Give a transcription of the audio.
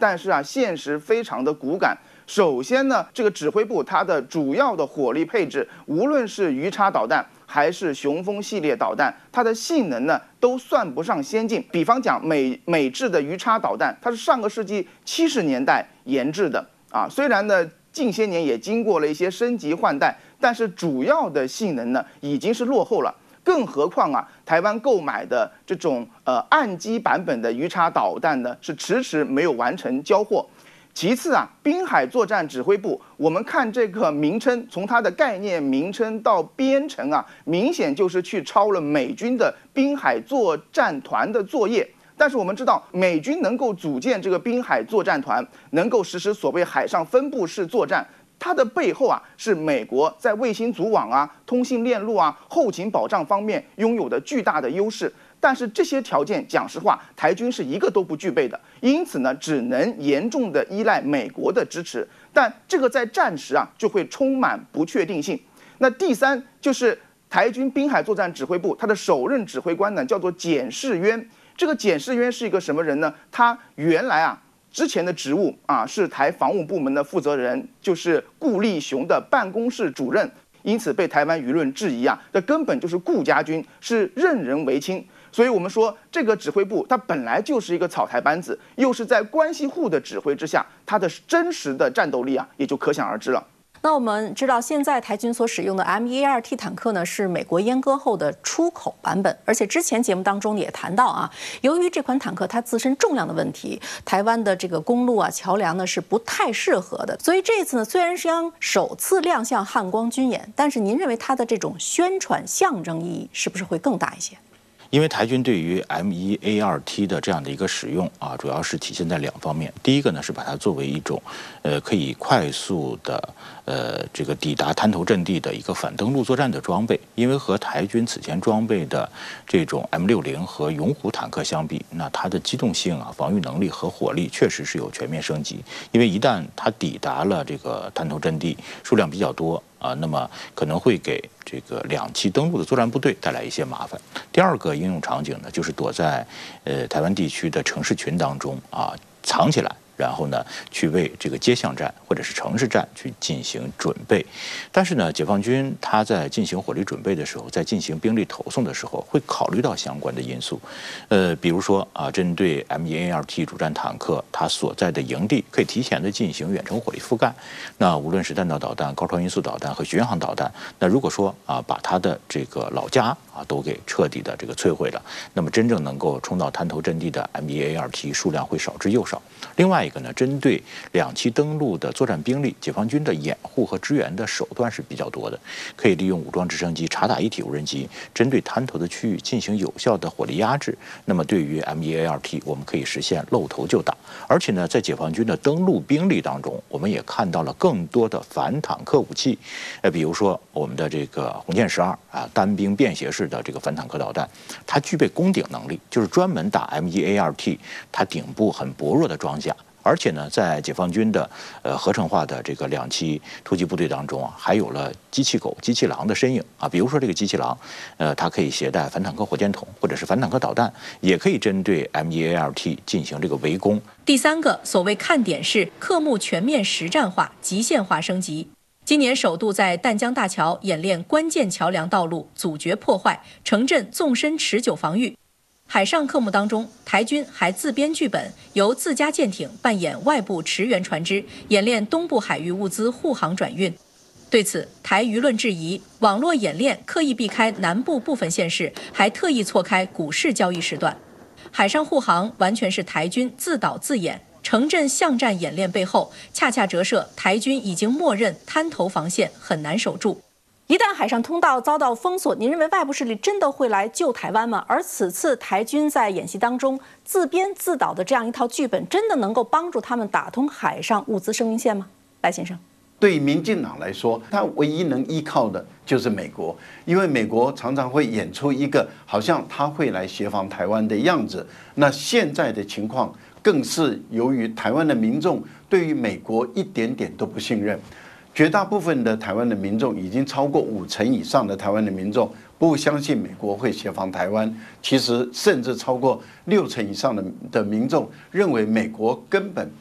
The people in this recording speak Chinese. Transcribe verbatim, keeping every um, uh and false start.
但是啊，现实非常的骨感。首先呢，这个指挥部它的主要的火力配置，无论是鱼叉导弹还是雄风系列导弹，它的性能呢都算不上先进。比方讲美美制的鱼叉导弹，它是上个世纪七十年代研制的啊，虽然呢近些年也经过了一些升级换代，但是主要的性能呢已经是落后了。更何况啊，台湾购买的这种呃岸基版本的鱼叉导弹呢，是迟迟没有完成交货。其次啊，滨海作战指挥部，我们看这个名称，从它的概念名称到编程啊，明显就是去抄了美军的滨海作战团的作业。但是我们知道，美军能够组建这个滨海作战团，能够实施所谓海上分布式作战，它的背后啊，是美国在卫星组网啊、通信链路啊、后勤保障方面拥有的巨大的优势。但是这些条件，讲实话，台军是一个都不具备的，因此呢，只能严重的依赖美国的支持。但这个在战时啊，就会充满不确定性。那第三就是台军滨海作战指挥部，他的首任指挥官呢叫做简士渊。这个简士渊是一个什么人呢？他原来啊。之前的职务啊是台防务部门的负责人，就是顾立雄的办公室主任，因此被台湾舆论质疑啊，这根本就是顾家军，是任人唯亲。所以我们说，这个指挥部它本来就是一个草台班子，又是在关系户的指挥之下，它的真实的战斗力啊，也就可想而知了。 那我们知道，现在台军所使用的 M 一 A 二 T 坦克呢，是美国阉割后的出口版本。而且之前节目当中也谈到啊，由于这款坦克它自身重量的问题，台湾的这个公路啊、桥梁呢是不太适合的。所以这次呢，虽然是将首次亮相汉光军演，但是您认为它的这种宣传象征意义是不是会更大一些？ 因为台军对于 M 一 A 二 T 的这样的一个使用啊，主要是体现在两方面。第一个呢是把它作为一种，呃，可以快速的呃这个抵达滩头阵地的一个反登陆作战的装备。因为和台军此前装备的这种 M 六零和勇虎坦克相比，那它的机动性啊、防御能力和火力确实是有全面升级。因为一旦它抵达了这个滩头阵地，数量比较多。啊，那么可能会给这个两栖登陆的作战部队带来一些麻烦。第二个应用场景呢，就是躲在呃台湾地区的城市群当中啊，藏起来。然后呢，去为这个街巷战或者是城市战去进行准备。但是呢，解放军他在进行火力准备的时候，在进行兵力投送的时候，会考虑到相关的因素。呃，比如说啊，针对 M 一 A 二 T 主战坦克，它所在的营地可以提前的进行远程火力覆盖。那无论是弹道导弹、高超音速导弹和巡航导弹，那如果说啊，把它的这个老家啊都给彻底的这个摧毁了，那么真正能够冲到滩头阵地的 M 一 A 二 T 数量会少之又少。另外一个呢，针对两栖登陆的作战兵力，解放军的掩护和支援的手段是比较多的，可以利用武装直升机、察打一体无人机，针对滩头的区域进行有效的火力压制。那么对于 M 一 A 二 T， 我们可以实现露头就打。而且呢，在解放军的登陆兵力当中，我们也看到了更多的反坦克武器，呃，比如说我们的这个红箭十二啊，单兵便携式的这个反坦克导弹，它具备攻顶能力，就是专门打 M 一 A 二 T， 它顶部很薄弱的装甲。而且呢，在解放军的呃合成化的这个两栖突击部队当中啊，还有了机器狗、机器狼的身影啊。比如说这个机器狼，呃，它可以携带反坦克火箭筒或者是反坦克导弹，也可以针对 M 一 A 二 T 进行这个围攻。 第三个所谓看点是科目全面实战化、极限化升级。今年首度在淡江大桥演练关键桥梁道路阻绝破坏、城镇纵深持久防御。海上科目当中，台军还自编剧本，由自家舰艇扮演外部驰援船只，演练东部海域物资护航转运。对此，台舆论质疑，网络演练刻意避开南部部分县市，还特意错开股市交易时段。海上护航完全是台军自导自演，城镇巷战演练背后，恰恰折射台军已经默认滩头防线很难守住。 一旦海上通道遭到封锁，您认为外部势力真的会来救台湾吗？而此次台军在演习当中自编自导的这样一套剧本，真的能够帮助他们打通海上物资生命线吗？赖先生， 对于民进党来说，他唯一能依靠的就是美国，因为美国常常会演出一个好像他会来协防台湾的样子。那现在的情况更是由于台湾的民众对于美国一点点都不信任。绝大部分的台湾的民众，已经超过五成以上的台湾的民众不相信美国会协防台湾，其实甚至超过六成以上的的民众认为美国根本不